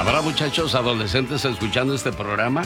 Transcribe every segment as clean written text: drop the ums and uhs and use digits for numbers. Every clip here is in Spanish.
¿Habrá muchachos adolescentes escuchando este programa?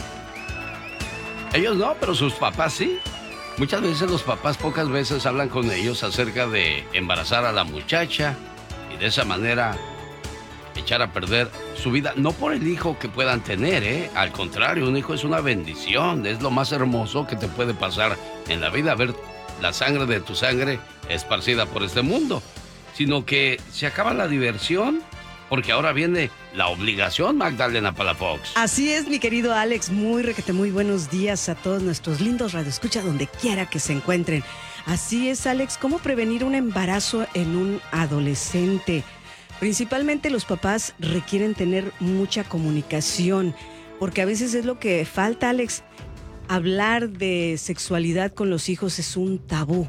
Ellos no, pero sus papás sí. Muchas veces los papás pocas veces hablan con ellos acerca de embarazar a la muchacha y de esa manera echar a perder su vida. No por el hijo que puedan tener, ¿eh? Al contrario, un hijo es una bendición, es lo más hermoso que te puede pasar en la vida, ver la sangre de tu sangre esparcida por este mundo. Sino que se acaba la diversión porque ahora viene la obligación, Magdalena Palafox. Así es, mi querido Alex, muy buenos días a todos nuestros lindos radioescuchas donde quiera que se encuentren. Así es, Alex, ¿cómo prevenir un embarazo en un adolescente? Principalmente los papás requieren tener mucha comunicación, porque a veces es lo que falta, Alex. Hablar de sexualidad con los hijos es un tabú.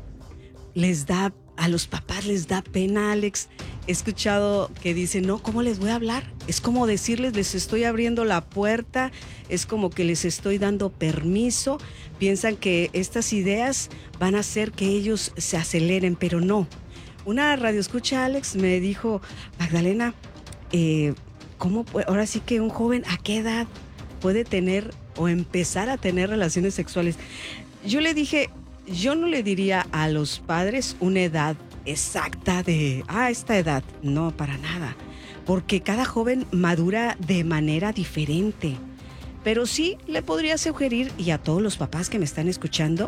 A los papás les da pena, Alex. He escuchado que dicen, no, ¿cómo les voy a hablar? Es como decirles, les estoy abriendo la puerta, es como que les estoy dando permiso. Piensan que estas ideas van a hacer que ellos se aceleren, pero no. Una radioescucha, Alex, me dijo, Magdalena, ahora sí que un joven, ¿a qué edad puede tener o empezar a tener relaciones sexuales? Yo le dije, yo no le diría a los padres una edad exacta de, esta edad, no, para nada, porque cada joven madura de manera diferente. Pero sí le podría sugerir, y a todos los papás que me están escuchando,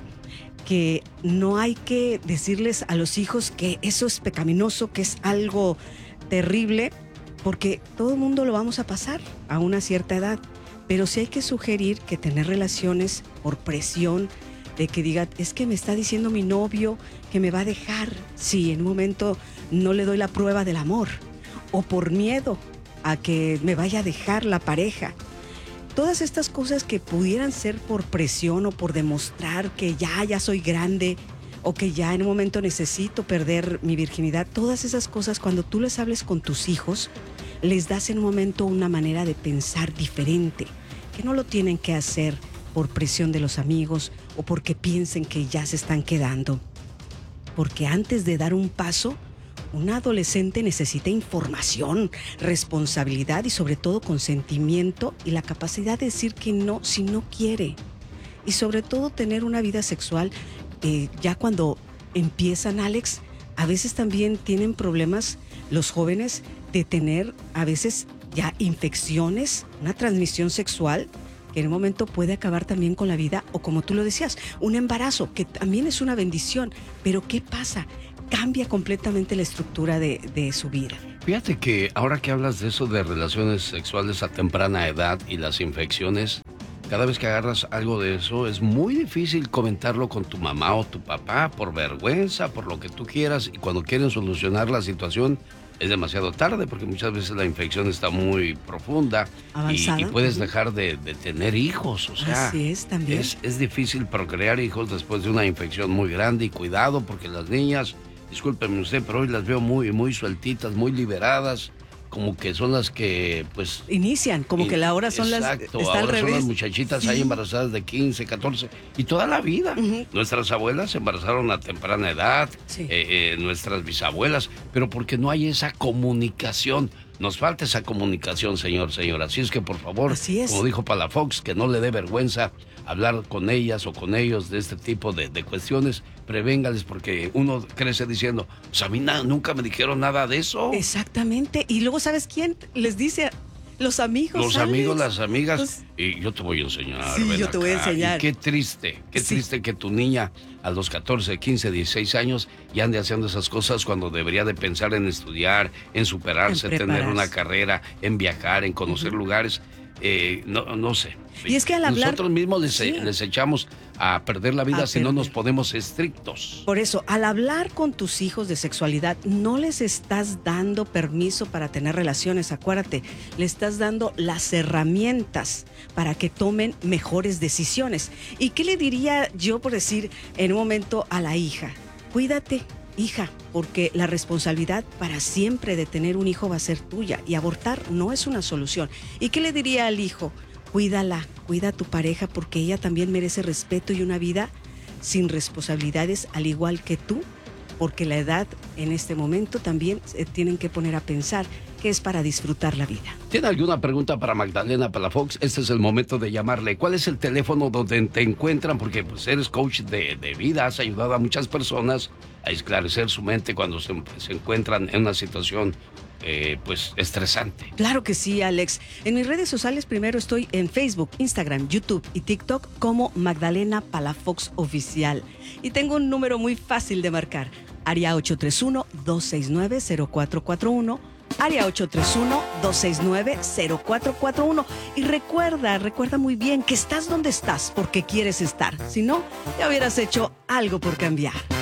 que no hay que decirles a los hijos que eso es pecaminoso, que es algo terrible, porque todo el mundo lo vamos a pasar a una cierta edad. Pero sí hay que sugerir que tener relaciones por presión, de que diga, es que me está diciendo mi novio que me va a dejar si en un momento no le doy la prueba del amor, o por miedo a que me vaya a dejar la pareja. Todas estas cosas que pudieran ser por presión o por demostrar que ya soy grande o que ya en un momento necesito perder mi virginidad, todas esas cosas cuando tú les hables con tus hijos, les das en un momento una manera de pensar diferente, que no lo tienen que hacer por presión de los amigos o porque piensen que ya se están quedando. Porque antes de dar un paso, un adolescente necesita información, responsabilidad y sobre todo consentimiento y la capacidad de decir que no si no quiere. Y sobre todo tener una vida sexual, ya cuando empiezan, Alex, a veces también tienen problemas los jóvenes de tener a veces ya infecciones, una transmisión sexual, que en un momento puede acabar también con la vida, o como tú lo decías, un embarazo, que también es una bendición. Pero ¿qué pasa? Cambia completamente la estructura de su vida. Fíjate que ahora que hablas de eso de relaciones sexuales a temprana edad y las infecciones, cada vez que agarras algo de eso es muy difícil comentarlo con tu mamá o tu papá por vergüenza, por lo que tú quieras, y cuando quieren solucionar la situación es demasiado tarde porque muchas veces la infección está muy profunda y puedes dejar de tener hijos. O sea, así es, también. Es difícil procrear hijos después de una infección muy grande, y cuidado porque las niñas, discúlpeme usted, pero hoy las veo muy sueltitas, muy liberadas, como que son las que, pues... inician, como que ahora son exacto, está al ahora revés. son las muchachitas sí. Ahí embarazadas de 15, 14 y toda la vida. Uh-huh. Nuestras abuelas se embarazaron a temprana edad, sí. Nuestras bisabuelas, pero porque no hay esa comunicación. Nos falta esa comunicación, señora. Así es que, por favor, como dijo Palafox, que no le dé vergüenza hablar con ellas o con ellos de este tipo de cuestiones. Prevéngales, porque uno crece diciendo, pues a mí nunca me dijeron nada de eso. Exactamente. Y luego, ¿sabes quién les dice? Los amigos. Los amigos, las amigas. Y yo te voy a enseñar. Sí, yo te voy a enseñar. Y qué triste que tu niña a los 14, 15, 16 años ya ande haciendo esas cosas cuando debería de pensar en estudiar, en superarse, en tener una carrera, en viajar, en conocer lugares. No sé. Y es que al hablar... nosotros mismos les echamos a perder la vida si no nos ponemos estrictos. Por eso, al hablar con tus hijos de sexualidad, no les estás dando permiso para tener relaciones, acuérdate, le estás dando las herramientas para que tomen mejores decisiones. ¿Y qué le diría yo, por decir, en un momento a la hija? Cuídate, hija, porque la responsabilidad para siempre de tener un hijo va a ser tuya y abortar no es una solución. ¿Y qué le diría al hijo? Cuídala, cuida a tu pareja porque ella también merece respeto y una vida sin responsabilidades al igual que tú, porque la edad en este momento también tienen que poner a pensar que es para disfrutar la vida. ¿Tiene alguna pregunta para Magdalena Palafox? Este es el momento de llamarle. ¿Cuál es el teléfono donde te encuentran? Porque pues eres coach de vida, has ayudado a muchas personas a esclarecer su mente cuando se encuentran en una situación pues estresante. Claro que sí, Alex. En mis redes sociales primero estoy en Facebook, Instagram, YouTube y TikTok como Magdalena Palafox Oficial. Y tengo un número muy fácil de marcar. Área 831-269-0441. Área 831-269-0441. Y recuerda muy bien que estás donde estás porque quieres estar. Si no, ya hubieras hecho algo por cambiar.